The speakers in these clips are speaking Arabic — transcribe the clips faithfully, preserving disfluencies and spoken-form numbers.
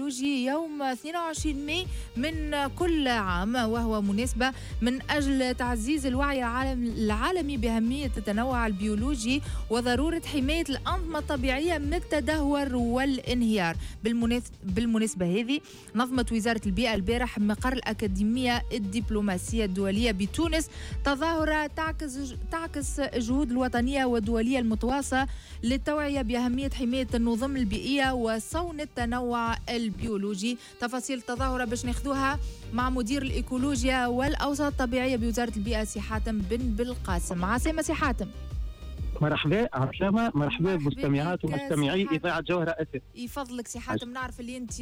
البيولوجي يوم اثنين وعشرين ماي من كل عام، وهو مناسبة من أجل تعزيز الوعي العالمي بأهمية التنوع البيولوجي وضرورة حماية الأنظمة الطبيعية من التدهور والانهيار. بالمناسبة هذه نظمت وزارة البيئة البارح مقر الأكاديمية الدبلوماسية الدولية بتونس تظاهرة تعكس تعكس الجهود الوطنية والدولية المتواصلة للتوعية بأهمية حماية النظم البيئية وصون التنوع البيولوجي. تفاصيل التظاهرة باش ناخذوها مع مدير الإيكولوجيا والأوساط الطبيعية بوزارة البيئة سي حاتم بن بالقاسم. عسلامة سي حاتم. مرحبا عسلامة، مرحبا بمستمعات ومستمعي إذاعة جوهرة أف ام. يفضلك سي حاتم، نعرف اللي أنت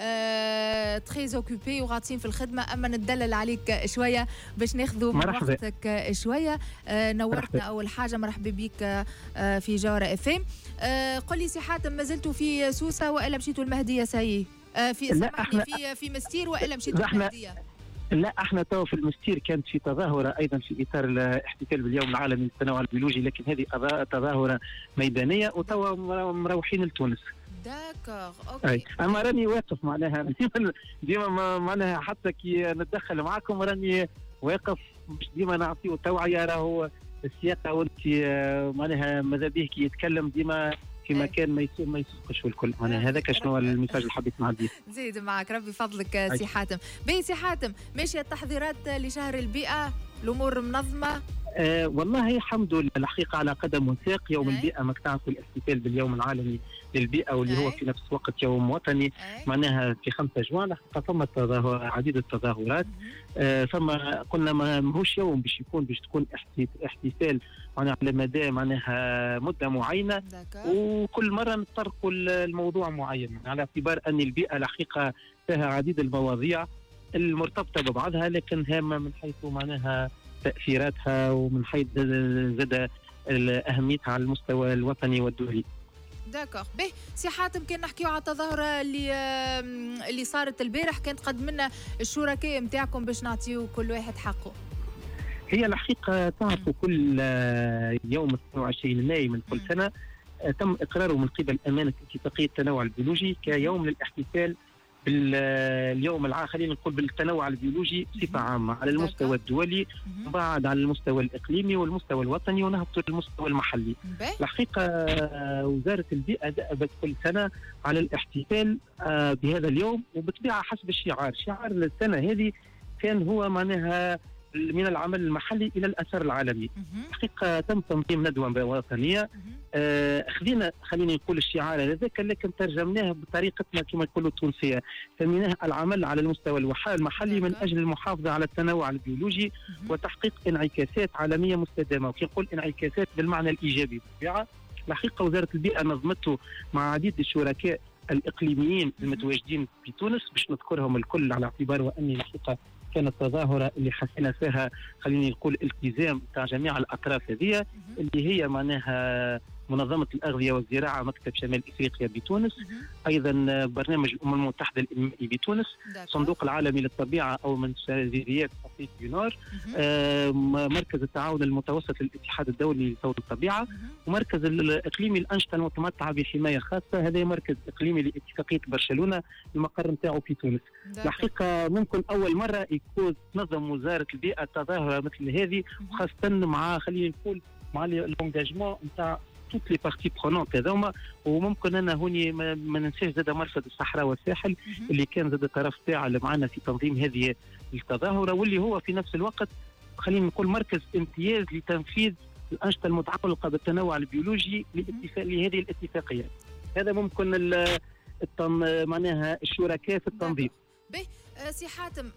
آه تريز اوكوبي وغاطين في الخدمة، أما ندلل عليك شوية باش ناخذوا من وقتك شوية. آه نورتنا مرحبا. أول حاجة مرحبا بك آه في جوهرة أف ام. آه قل لي سي حاتم، ما زلتوا في سوسة وإلا مشيتوا المهدية ساي؟ آه في سمعني في في مستير وإلا مشيتوا المهدية؟ لا احنا تو في المستير كانت في تظاهره ايضا في اطار الاحتفال باليوم العالمي للتنوع البيولوجي، لكن هذه تظاهره ميدانيه وتوا مروحين لتونس. داكوغ اوكي. اما راني واقف معناها ديما ديما معناها حتى كي نتدخل معكم راني واقف باش ديما نعطيو توعيه. راهو السياقه وانت معناها ماذا به كي يتكلم ديما في مكان ما يسوق ما يسوقش والكل. انا هذاك شنو الميساج اللي حبيت نعديه. زيد معك ربي فضلك سي حاتم. بي سي حاتم، ماشيه التحضيرات لشهر البيئه؟ الامور منظمه؟ آه والله الحمد لله، الحقيقه على قدم وساق. يوم أي. البيئه ما تعرفوا الاحتفال باليوم العالمي للبيئه واللي أي. هو في نفس الوقت يوم وطني أي. معناها في خمسة جوان. الحقيقه ثم تظاهر عديد التظاهرات. آه ثم قلنا ما ماهوش يوم باش يكون باش تكون احتفال معناها على مدى معناها مده معينه، وكل مره نطرقوا الموضوع معين على اعتبار ان البيئه الحقيقه فيها عديد المواضيع المرتبطه ببعضها، لكن هامه من حيث معناها تاثيراتها ومن حيث زاد اهميتها على المستوى الوطني والدولي. داكوغ. به سي حاتم، كان نحكيو على التظاهره اللي اللي صارت البارح، كانت قد منا الشركاء نتاعكم باش نعطيو كل واحد حقه. هي الحقيقه تعرفوا كل يوم اثنين وعشرين ماي من كل سنه تم اقراره من قبل امانه اتفاقيه التنوع البيولوجي كيوم للاحتفال باليوم العام، خلينا نقول بالتنوع البيولوجي بصفه عامه على المستوى الدولي، وبعد على المستوى الاقليمي والمستوى الوطني ونهبط للمستوى المحلي. الحقيقه وزاره البيئه دأبت كل سنه على الاحتفال بهذا اليوم، وبطبيعه حسب الشعار. شعار السنه هذه كان هو معناها من العمل المحلي الى الاثر العالمي. الحقيقه تم تنظيم ندوه وطنيه. آه خلينا خلينا نقول الشعار هذاك، لكن ترجمناه بطريقتنا كما نقولوا التونسيه، سميناه العمل على المستوى المحلي من اجل المحافظه على التنوع البيولوجي وتحقيق انعكاسات عالميه مستدامه. وكي نقول انعكاسات بالمعنى الايجابي بالطبيعه. الحقيقه وزاره البيئه نظمته مع عديد الشركاء الاقليميين المتواجدين في تونس باش نذكرهم الكل، على اعتبار واني الحقيقه كانت تظاهرة اللي حسينا فيها خليني نقول التزام تاع جميع الأطراف هذه، اللي هي معناها منظمة الأغذية والزراعة مكتب شمال إفريقيا بتونس، أيضا برنامج الأمم المتحدة الإنمائي بتونس، صندوق العالمي للطبيعة أو من جزيريات أفريقيا النور، آه مركز التعاون المتوسط للاتحاد الدولي لصوت الطبيعة، ومركز الإقليمي الأنشطة المتمتعة بحماية خاصة، هذا مركز إقليمي لاتفاقية برشلونة المقر نتاعو في تونس. الحقيقة ممكن أول مرة يكون تنظم وزارة البيئة تظاهرة مثل هذه، وخاصة مع خلينا نقول مع الانجاجمون نتاع توت لي بارتي برونونت هذوما. وممكن انا هوني ما, ما ننساش زاد مرصد الصحراء والساحل اللي كان زاد طرف فاعل معنا في تنظيم هذه التظاهره، واللي هو في نفس الوقت خلينا نقول مركز امتياز لتنفيذ الانشطه المتعلقه بالتنوع البيولوجي لهذه الاتفاقيه. هذا ممكن التم معناها الشركاء في التنظيم. به سي حاتم،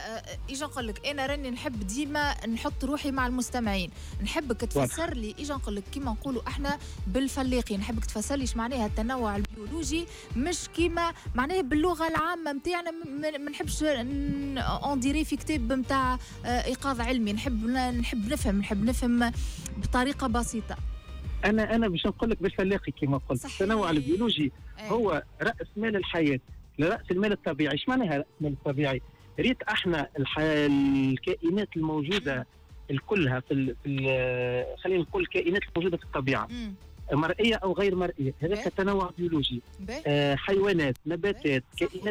اجا نقول لك انا راني نحب ديما نحط روحي مع المستمعين، نحبك تفسر لي اجا نقول لك كيما نقولوا احنا بالفليقي، نحبك تفسر لي ايش معناها التنوع البيولوجي، مش كيما معناها باللغه العامه نتاعنا. ما نحبش انديري في كتاب نتاع ايقاظ علمي، نحب نحب نفهم نحب نفهم بطريقه بسيطه. انا انا باش نقول لك بالفليقي كيما قلت، التنوع البيولوجي أي. هو راس مال الحياه، لرأس المال الطبيعي. ايش معناها رأس المال الطبيعي؟ ريت احنا الكائنات الموجوده الكلها في, في خلينا نقول الكائنات الموجوده في الطبيعه، مم. مرئيه او غير مرئيه، هذا تنوع بيولوجي. آه حيوانات، نباتات، كائنات